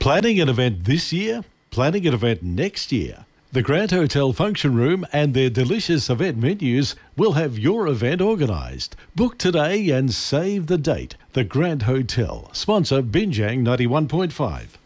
Planning an event this year? Planning an event next year? The Grand Hotel Function Room and their delicious event menus will have your event organised. Book today and save the date. The Grand Hotel. Sponsor Binjang 91.5.